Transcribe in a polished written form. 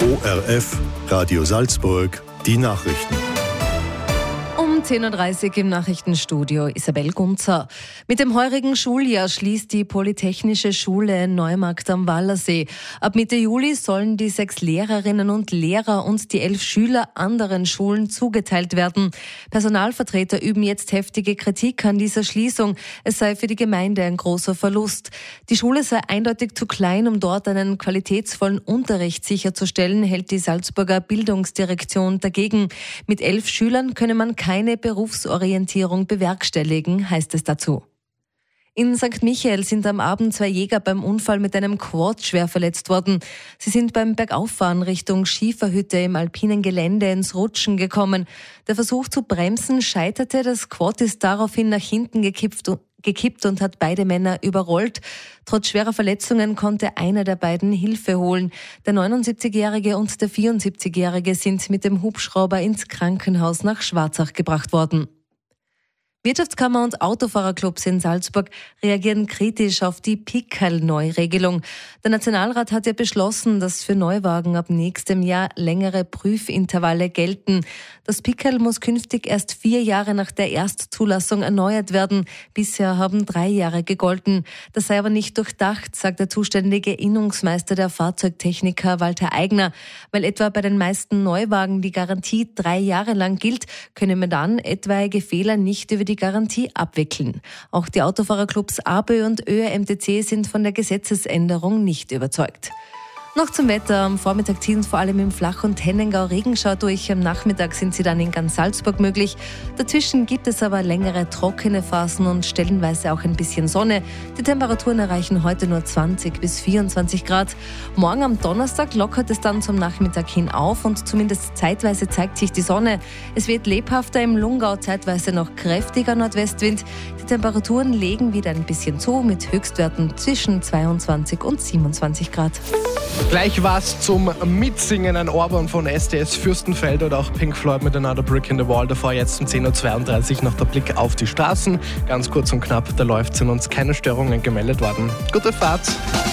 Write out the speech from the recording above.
ORF, Radio Salzburg, die Nachrichten. Um 10.30 Uhr im Nachrichtenstudio Isabel Gunzer. Mit dem heurigen Schuljahr schließt die Polytechnische Schule in Neumarkt am Wallersee. Ab Mitte Juli sollen die 6 Lehrerinnen und Lehrer und die 11 Schüler anderen Schulen zugeteilt werden. Personalvertreter üben jetzt heftige Kritik an dieser Schließung. Es sei für die Gemeinde ein großer Verlust. Die Schule sei eindeutig zu klein, um dort einen qualitätsvollen Unterricht sicherzustellen, hält die Salzburger Bildungsdirektion dagegen. Mit 11 Schülern könne man keine Berufsorientierung bewerkstelligen, heißt es dazu. In St. Michael sind am Abend 2 Jäger beim Unfall mit einem Quad schwer verletzt worden. Sie sind beim Bergauffahren Richtung Schieferhütte im alpinen Gelände ins Rutschen gekommen. Der Versuch zu bremsen scheiterte, das Quad ist daraufhin nach hinten gekippt und hat beide Männer überrollt. Trotz schwerer Verletzungen konnte einer der beiden Hilfe holen. Der 79-Jährige und der 74-Jährige sind mit dem Hubschrauber ins Krankenhaus nach Schwarzach gebracht worden. Wirtschaftskammer und Autofahrerclubs in Salzburg reagieren kritisch auf die Pickerl-Neuregelung. Der Nationalrat hat ja beschlossen, dass für Neuwagen ab nächstem Jahr längere Prüfintervalle gelten. Das Pickerl muss künftig erst 4 Jahre nach der Erstzulassung erneuert werden. Bisher haben 3 Jahre gegolten. Das sei aber nicht durchdacht, sagt der zuständige Innungsmeister der Fahrzeugtechniker Walter Eigner. Weil etwa bei den meisten Neuwagen die Garantie 3 Jahre lang gilt, könne man dann etwaige Fehler nicht über die Garantie abwickeln. Auch die Autofahrerclubs ABÖ und ÖMTC sind von der Gesetzesänderung nicht überzeugt. Noch zum Wetter. Am Vormittag ziehen es vor allem im Flach- und Hennengau Regenschauer durch. Am Nachmittag sind sie dann in ganz Salzburg möglich. Dazwischen gibt es aber längere trockene Phasen und stellenweise auch ein bisschen Sonne. Die Temperaturen erreichen heute nur 20 bis 24 Grad. Morgen am Donnerstag lockert es dann zum Nachmittag hin auf und zumindest zeitweise zeigt sich die Sonne. Es wird lebhafter im Lungau, zeitweise noch kräftiger Nordwestwind. Die Temperaturen legen wieder ein bisschen zu mit Höchstwerten zwischen 22 und 27 Grad. Gleich was zum Mitsingen, ein Ohrwurm von STS Fürstenfeld oder auch Pink Floyd mit Another Brick in the Wall. Davor jetzt um 10.32 Uhr noch der Blick auf die Straßen. Ganz kurz und knapp, da läuft es und uns keine Störungen gemeldet worden. Gute Fahrt!